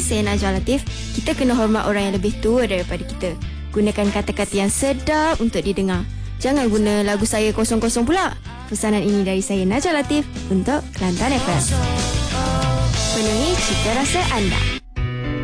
saya Najwa Latif. Kita kena hormat orang yang lebih tua daripada kita. Gunakan kata-kata yang sedap untuk didengar. Jangan guna lagu saya kosong-kosong pula. Pesanan ini dari saya Najwa Latif untuk Kelantan FM. Penuhi cita rasa anda.